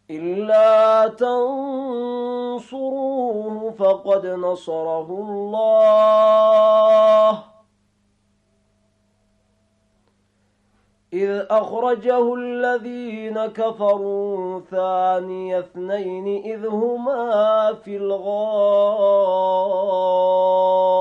إلا تنصروه فقد نصره الله إذ أخرجه الذين كفروا ثاني اثنين إذ هما في الغار